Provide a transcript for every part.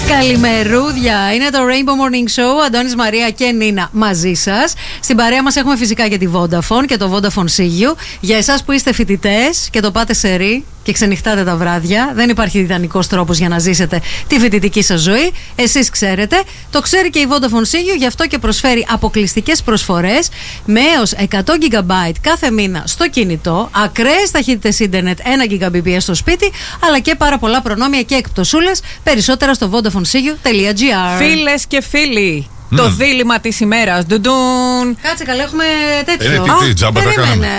Καλημερούδια, είναι το Rainbow Morning Show. Αντώνης, Μαρία και Νίνα μαζί σας. Στην παρέα μας έχουμε φυσικά και τη Vodafone και το Vodafone See You. Για εσάς που είστε φοιτητές και το πάτε σε ρί και ξενυχτάτε τα βράδια, δεν υπάρχει ιδανικός τρόπος για να ζήσετε τη φοιτητική σας ζωή. Εσείς ξέρετε, το ξέρει και η Vodafone See You, γι' αυτό και προσφέρει αποκλειστικές προσφορές με έως 100 GB κάθε μήνα στο κινητό, ακραίες ταχύτητες ίντερνετ 1 Gbps στο σπίτι, αλλά και πάρα πολλά προνόμια και εκπτωσούλες. Περισσότερα στο VodafoneSeeYou.gr. Φίλες και φίλοι, το δίλημμα της ημέρας. Ντουντούν. Κάτσε καλά, έχουμε τέτοιο. Τι τζάμπα τα κάναμε.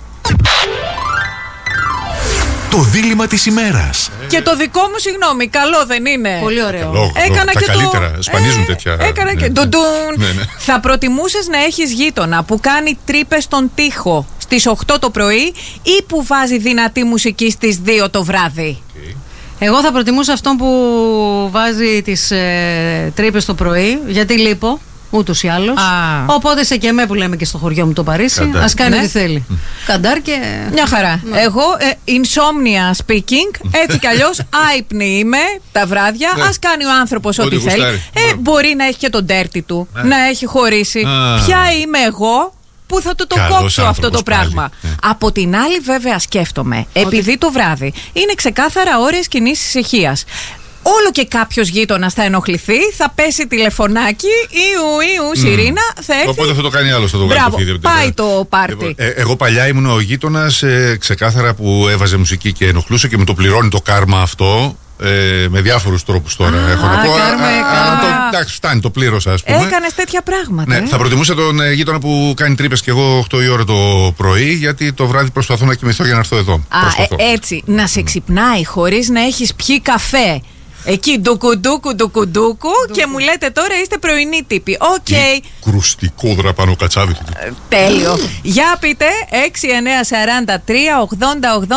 Το δίλημμα της ημέρας. Και το δικό μου, συγγνώμη, καλό δεν είναι? Πολύ ωραίο. Έκανα τα και καλύτερα, σπανίζουν τέτοια. Έκανα και ντουντούν. Ναι. Θα προτιμούσες να έχεις γείτονα που κάνει τρύπες στον τοίχο στις 8 το πρωί ή που βάζει δυνατή μουσική στις 2 το βράδυ? Εγώ θα προτιμούσα αυτόν που βάζει τις τρύπες το πρωί, γιατί λείπω ούτως ή άλλως. Οπότε σε και με που λέμε και στο χωριό μου το Παρίσι, Καντάρ. ας κάνει Ναι. τι θέλει. Καντάρ και... Μια χαρά. Ναι. Εγώ, insomnia speaking, έτσι κι αλλιώς άυπνη είμαι τα βράδια. Ναι. Ας κάνει ο άνθρωπος Ό,τι ό,τι θέλει. γουστάρει. Μπορεί να έχει και τον τέρτη του, Ναι. να έχει χωρίσει. Ποια είμαι εγώ που θα του το Καλός κόψω αυτό το άνθρωπος πράγμα? πάλι. Από την άλλη, βέβαια, σκέφτομαι, επειδή το βράδυ είναι ξεκάθαρα ώρες κοινής ησυχίας. Όλο και κάποιος γείτονας θα ενοχληθεί, θα πέσει τηλεφωνάκι, ιου, Σιρήνα, θα έρθει. Οπότε θα το κάνει άλλο, θα το βγάλει Μπράβο, το φίδι. πάει το πάρτι. Εγώ παλιά ήμουν ο γείτονας ξεκάθαρα που έβαζε μουσική και ενοχλούσε και μου το πληρώνει το κάρμα αυτό. Με διάφορους τρόπους τώρα έχω να πω. κάρμα. Εντάξει, φτάνει, το πλήρωσα, ας πούμε. Έκανες τέτοια πράγματα. Ναι, θα προτιμούσα τον γείτονα που κάνει τρύπες και εγώ 8 η ώρα το πρωί, γιατί το βράδυ προσπαθώ να κοιμηθώ για να έρθω εδώ. Έτσι, να σε ξυπνάει χωρίς να έχεις πιει καφέ. Εκεί ντουκουντούκου και μου λέτε τώρα είστε πρωινοί τύποι. Οκ. Κρουστικό δραπανό κατσάβι. Τέλειο. Για πείτε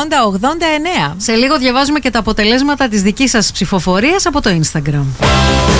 6943 80 80 89. Σε λίγο διαβάζουμε και τα αποτελέσματα της δικής σας ψηφοφορίας από το Instagram.